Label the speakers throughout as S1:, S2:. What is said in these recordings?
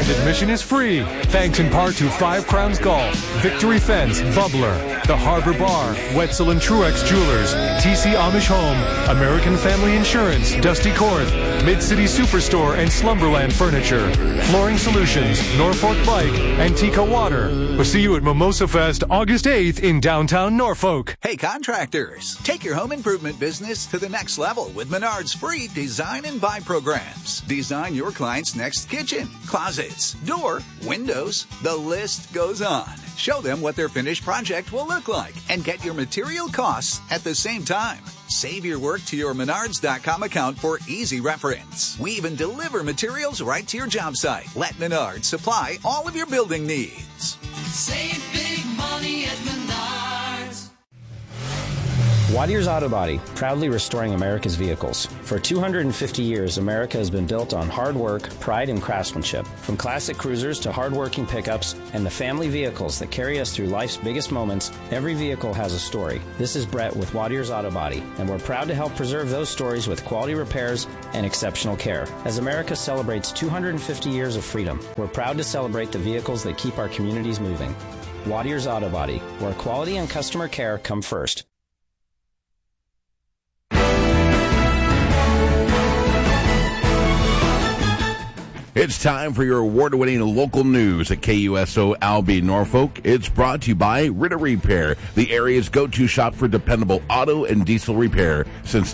S1: And admission is free, thanks in part to Five Crowns Golf, Victory Fence, Bubbler, the Harbor Bar, Wetzel and Truex Jewelers, TC Amish Home, American Family Insurance, Dusty Corinth, Mid-City Superstore and Slumberland Furniture, Flooring Solutions, Norfolk Bike, and Tika Water. We'll see you at Mimosa Fest August 8th in downtown Norfolk.
S2: Hey contractors, take your home improvement business to the next level with Menard's free Design and Buy programs. Design your client's next kitchen, closets, door, windows. The list goes on. Show them what their finished project will look like and get your material costs at the same time. Save your work to your Menards.com account for easy reference. We even deliver materials right to your job site. Let Menards supply all of your building needs.
S3: Save big money at Menards.
S4: Wattier's Auto Body, proudly restoring America's vehicles. For 250 years, America has been built on hard work, pride, and craftsmanship. From classic cruisers to hard-working pickups and the family vehicles that carry us through life's biggest moments, every vehicle has a story. This is Brett with Wattier's Auto Body, and we're proud to help preserve those stories with quality repairs and exceptional care. As America celebrates 250 years of freedom, we're proud to celebrate the vehicles that keep our communities moving. Wattier's Auto Body, where quality and customer care come first.
S5: It's time for your award-winning local news at KUSO Albee, Norfolk. It's brought to you by Ritter Repair, the area's go-to shop for dependable auto and diesel repair since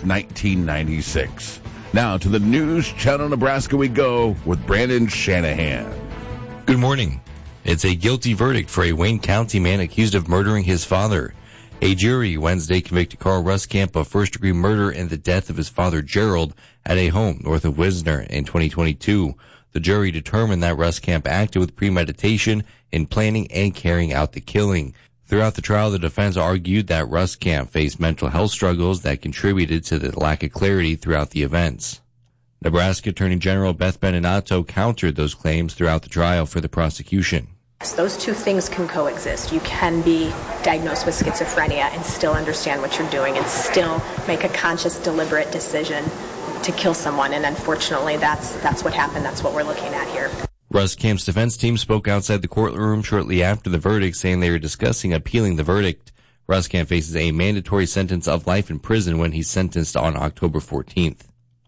S5: 1996. Now to the News Channel Nebraska we go with Brandon Shanahan.
S6: Good morning. It's a guilty verdict for a Wayne County man accused of murdering his father. A jury Wednesday convicted Carl Ruskamp of first-degree murder in the death of his father Gerald at a home north of Wisner in 2022. The jury determined that Ruskamp acted with premeditation in planning and carrying out the killing. Throughout the trial, the defense argued that Ruskamp faced mental health struggles that contributed to the lack of clarity throughout the events. Nebraska Attorney General Beth Beninato countered those claims throughout the trial for the prosecution.
S7: Those two things can coexist. You can be diagnosed with schizophrenia and still understand what you're doing and still make a conscious, deliberate decision to kill someone, and unfortunately that's what happened. That's what we're looking at here.
S6: Ruskamp's defense team spoke outside the courtroom shortly after the verdict, saying they were discussing appealing the verdict. Ruskamp faces a mandatory sentence of life in prison when he's sentenced on October 14th.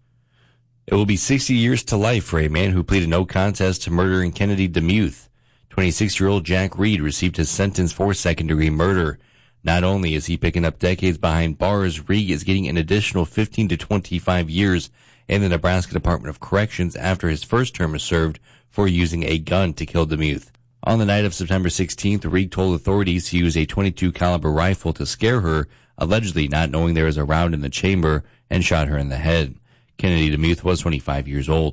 S6: It will be 60 years to life for a man who pleaded no contest to murdering Kennedy DeMuth. 26-year-old Jack Reed received his sentence for second-degree murder. Not only is he picking up decades behind bars, Reed is getting an additional 15 to 25 years in the Nebraska Department of Corrections after his first term is served for using a gun to kill DeMuth. On the night of September 16th, Reed told authorities he used a .22 caliber rifle to scare her, allegedly not knowing there was a round in the chamber, and shot her in the head. Kennedy DeMuth was 25 years old.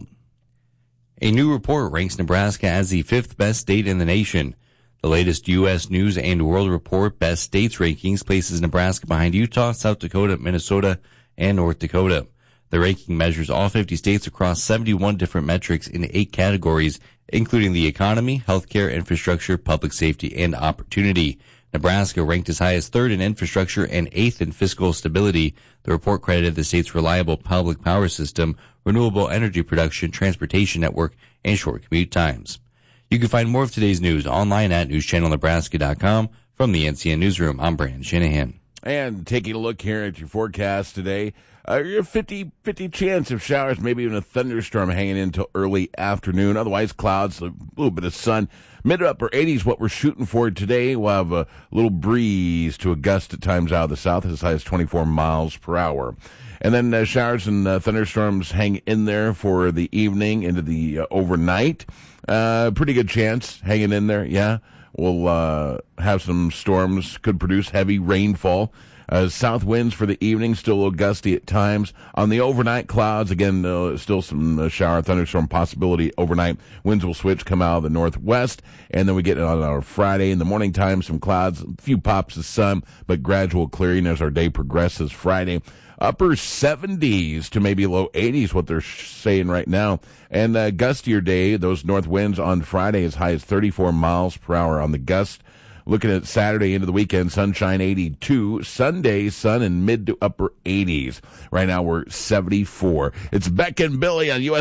S6: A new report ranks Nebraska as the 5th best state in the nation. The latest U.S. News and World Report Best States rankings places Nebraska behind Utah, South Dakota, Minnesota, and North Dakota. The ranking measures all 50 states across 71 different metrics in 8 categories, including the economy, healthcare, infrastructure, public safety, and opportunity. Nebraska ranked as high as 3rd in infrastructure and 8th in fiscal stability. The report credited the state's reliable public power system, renewable energy production, transportation network, and short commute times. You can find more of today's news online at newschannelnebraska.com. From the NCN Newsroom, I'm Brandon Shanahan.
S5: And taking a look here at your forecast today, you're 50-50 chance of showers, maybe even a thunderstorm hanging in until early afternoon. Otherwise, clouds, a little bit of sun. Mid to upper 80s, what we're shooting for today. We'll have a little breeze to a gust at times out of the south, as high as 24 miles per hour. And then showers and thunderstorms hang in there for the evening into the overnight. Pretty good chance hanging in there, yeah. We'll have some storms, could produce heavy rainfall. South winds for the evening, still a little gusty at times. On the overnight clouds, again, still some shower, thunderstorm possibility overnight. Winds will switch, come out of the northwest. And then we get on our Friday in the morning time, some clouds, a few pops of sun, but gradual clearing as our day progresses Friday. Upper 70s to maybe low 80s, what they're saying right now. And gustier day, those north winds on Friday as high as 34 miles per hour on the gust. Looking at Saturday into the weekend, sunshine 82. Sunday, sun in mid to upper 80s. Right now we're 74. It's Beck and Billy on US